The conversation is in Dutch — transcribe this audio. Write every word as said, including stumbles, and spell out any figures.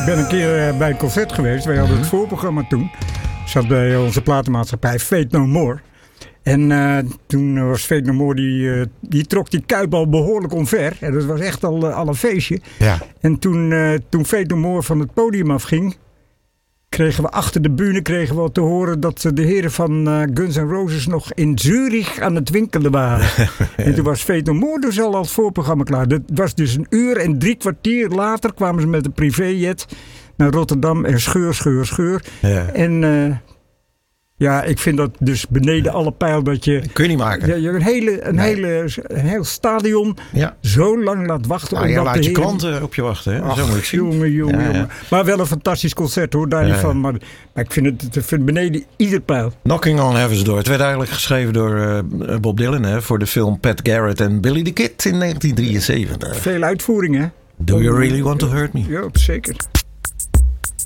ben een keer bij een concert geweest. Wij hadden het voorprogramma toen. Zat bij onze platenmaatschappij Fate No More. En uh, toen was Fate No More, die, uh, die trok die kuip al behoorlijk omver. En dat was echt al, uh, al een feestje. Ja. En toen, uh, toen Fate No More van het podium afging, kregen we achter de bühne kregen we te horen dat de heren van uh, Guns N' Roses nog in Zurich aan het winkelen waren. En toen was Fate No More dus al als voorprogramma klaar. Dat was dus een uur en drie kwartier later kwamen ze met een privéjet naar Rotterdam en scheur, scheur, scheur. Ja. En uh, ja, ik vind dat dus beneden alle pijl dat je... Kun je niet maken. Ja, je een, hele, een, nee. hele, een heel stadion ja. zo lang laat wachten. Nou, je laat je heren... klanten op je wachten. Hè? Ach, zo moet ik zien. jongen, jongen, ja, jongen. Ja. Maar wel een fantastisch concert hoor, daar ja, niet van. Maar, maar ik vind het ik vind beneden ieder pijl. Knocking on Heaven's Door. Het werd eigenlijk geschreven door uh, Bob Dylan hè, voor de film Pat Garrett en Billy the Kid in negentien drieënzeventig. Veel uitvoeringen. Do you really want to hurt me? Ja, zeker.